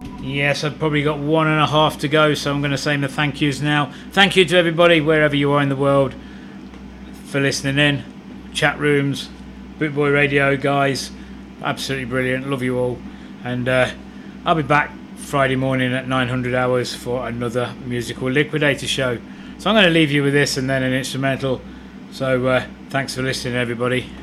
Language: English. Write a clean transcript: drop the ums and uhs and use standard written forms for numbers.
Yes, I've probably got 1.5 to go, so I'm going to say my thank yous now. Thank you to everybody, wherever you are in the world, for listening in. Chat rooms, Bootboy Radio guys, absolutely brilliant. Love you all. And I'll be back Friday morning at 900 hours for another Musical Liquidator show. So I'm going to leave you with this and then an instrumental. So thanks for listening, everybody.